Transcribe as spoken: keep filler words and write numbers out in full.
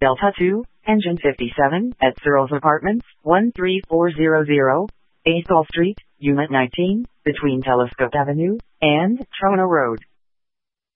Delta two, Engine fifty-seven, at Searles Apartments, one three four zero zero, Athol Street, Unit nineteen, between Telescope Avenue and Trono Road.